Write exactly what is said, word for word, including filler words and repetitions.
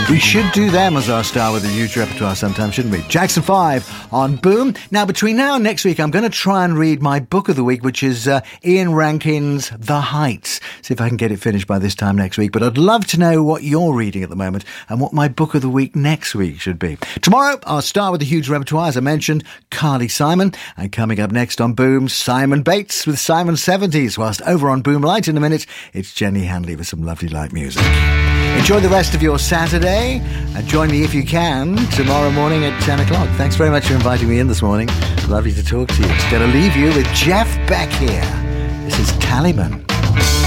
We should do them as our star with a huge repertoire sometime, shouldn't we? Jackson five on Boom. Now, between now and next week, I'm going to try and read my book of the week, which is uh, Ian Rankin's The Heights. See if I can get it finished by this time next week. But I'd love to know what you're reading at the moment and what my book of the week next week should be. Tomorrow, our star with a huge repertoire, as I mentioned, Carly Simon. And coming up next on Boom, Simon Bates with Simon seventies. Whilst over on Boom Light in a minute, it's Jenny Handley with some lovely light music. Enjoy the rest of your Saturday and join me if you can tomorrow morning at ten o'clock. Thanks very much for inviting me in this morning. Lovely to talk to you. Just going to leave you with Jeff Beck here. This is Tallyman.